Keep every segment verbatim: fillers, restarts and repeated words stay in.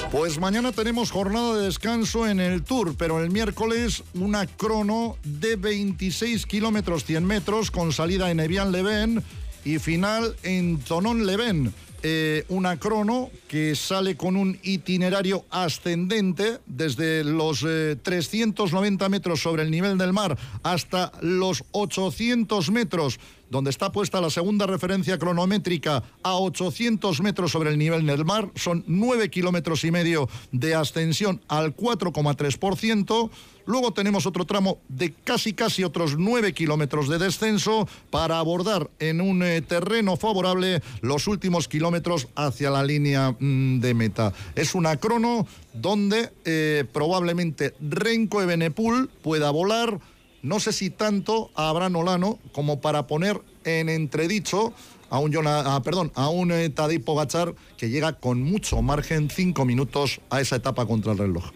Pues mañana tenemos jornada de descanso en el Tour, pero el miércoles una crono de veintiséis kilómetros cien metros con salida en Evian-les-Bains y final en Thonon-les-Bains. Eh, una crono que sale con un itinerario ascendente desde los eh, trescientos noventa metros sobre el nivel del mar hasta los ochocientos metros, donde está puesta la segunda referencia cronométrica a ochocientos metros sobre el nivel del mar. Son nueve kilómetros y medio de ascensión al cuatro coma tres por ciento. Luego tenemos otro tramo de casi casi otros nueve kilómetros de descenso para abordar en un eh, terreno favorable los últimos kilómetros hacia la línea mmm, de meta. Es una crono donde eh, probablemente Renko Evenepoel pueda volar. No sé si tanto a Abraham Olano como para poner en entredicho a un, Jonah, ah, perdón, a un eh, Tadej Pogačar que llega con mucho margen, cinco minutos a esa etapa contra el reloj.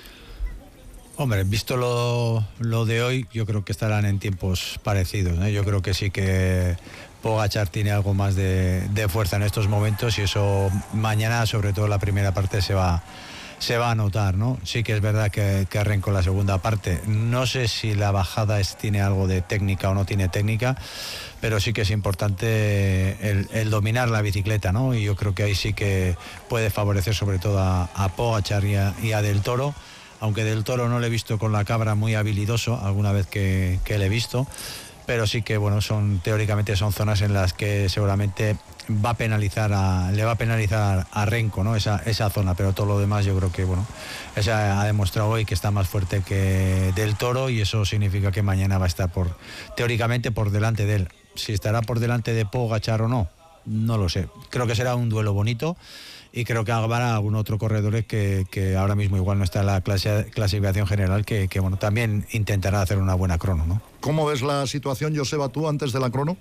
Hombre, visto lo, lo de hoy, yo creo que estarán en tiempos parecidos, ¿eh? Yo creo que sí que Pogačar tiene algo más de, de fuerza en estos momentos y eso mañana, sobre todo la primera parte, se va, se va a notar, ¿no? Sí que es verdad que, que Renko la segunda parte, no sé si la bajada es, tiene algo de técnica o no tiene técnica, pero sí que es importante el, el dominar la bicicleta, ¿no? Y yo creo que ahí sí que puede favorecer sobre todo a, a Pogačar y a, y a Del Toro. Aunque Del Toro no le he visto con la cabra muy habilidoso alguna vez que, que le he visto, pero sí que bueno, son teóricamente son zonas en las que seguramente va a penalizar a, le va a penalizar a Renko, ¿no? Esa, esa zona, pero todo lo demás yo creo que bueno, esa ha demostrado hoy que está más fuerte que Del Toro y eso significa que mañana va a estar por teóricamente por delante de él. Si estará por delante de Pogačar o no, no lo sé. Creo que será un duelo bonito. Y creo que habrá algún otro corredor que, que ahora mismo igual no está en la clase, clasificación general, que, que bueno, también intentará hacer una buena crono, ¿no? ¿Cómo ves la situación, Joseba, tú antes de la crono?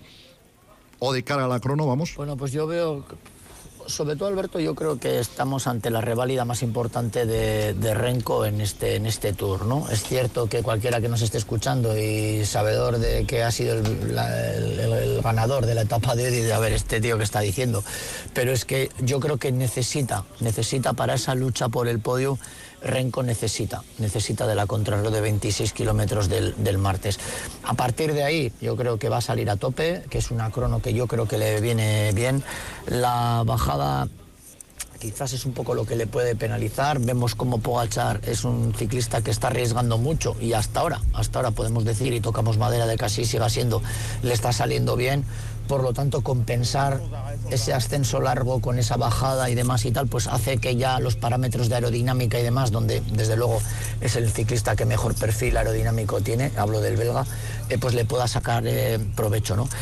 ¿O de cara a la crono, vamos? Bueno, pues yo veo, sobre todo, Alberto, yo creo que estamos ante la reválida más importante de, de Renko en este, en este Tour, ¿no? Es cierto que cualquiera que nos esté escuchando y sabedor de que ha sido el, la, el, el ganador de la etapa de hoy, de a ver, este tío que está diciendo, pero es que yo creo que necesita, necesita para esa lucha por el podio, Renko necesita, necesita de la contrarreloj de veintiséis kilómetros del, del martes. A partir de ahí, yo creo que va a salir a tope, que es una crono que yo creo que le viene bien. La bajada quizás es un poco lo que le puede penalizar. Vemos como Pogačar es un ciclista que está arriesgando mucho y hasta ahora, hasta ahora podemos decir, y tocamos madera de que así siga siendo, le está saliendo bien. Por lo tanto, compensar ese ascenso largo con esa bajada y demás y tal, pues hace que ya los parámetros de aerodinámica y demás, donde desde luego es el ciclista que mejor perfil aerodinámico tiene, hablo del belga, eh, pues le pueda sacar eh, provecho, ¿no?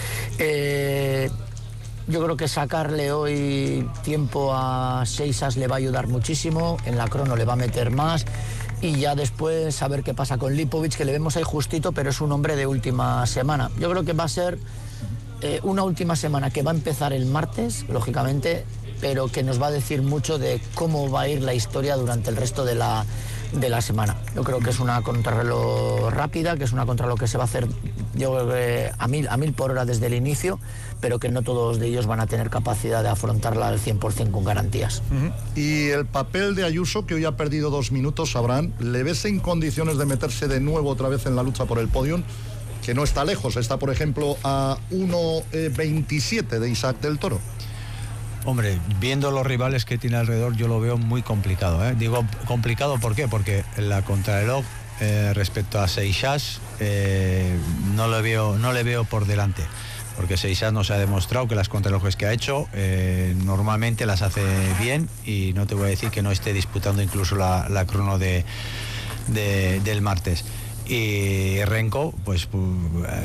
Eh, yo creo que sacarle hoy tiempo a Seixas le va a ayudar muchísimo, en la crono le va a meter más. Y ya después a ver qué pasa con Lipovic, que le vemos ahí justito, pero es un hombre de última semana. Yo creo que va a ser Eh, una última semana que va a empezar el martes, lógicamente, pero que nos va a decir mucho de cómo va a ir la historia durante el resto de la, de la semana. Yo creo que es una contrarreloj rápida, que es una contrarreloj que se va a hacer yo creo que a mil, a mil por hora desde el inicio, pero que no todos de ellos van a tener capacidad de afrontarla al cien por ciento con garantías. Uh-huh. Y el papel de Ayuso, que hoy ha perdido dos minutos, Abraham, ¿le ves en condiciones de meterse de nuevo otra vez en la lucha por el podium? Que no está lejos, está por ejemplo a uno veintisiete de Isaac Del Toro. Hombre, viendo los rivales que tiene alrededor, yo lo veo muy complicado, ¿eh? Digo complicado, ¿por qué? Porque la contrarreloj eh, respecto a Seixas eh, no le veo, no le veo por delante, porque Seixas nos ha demostrado que las contrarrelojes que ha hecho eh, normalmente las hace bien y no te voy a decir que no esté disputando incluso la, la crono de, de, del martes. Y Renko, pues